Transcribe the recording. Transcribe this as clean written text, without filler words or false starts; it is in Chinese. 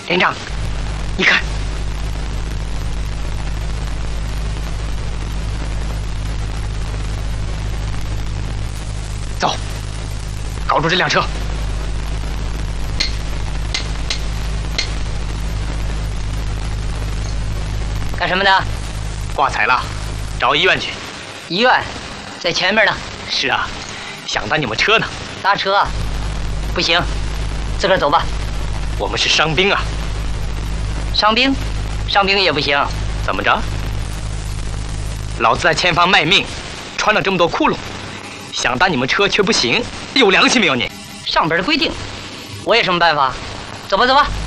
连长，你看，走，搞住这辆车。 干什么的？ 挂彩了，找医院去。 医院在前面呢。 是啊，想搭你们车呢。 搭车？不行，自个儿走吧。 我们是伤兵啊。 伤兵？伤兵也不行。 怎么着？老子在前方卖命，穿了这么多窟窿，想搭你们车却不行，有良心没有你？ 上边的规定，我有什么办法？走吧，走吧。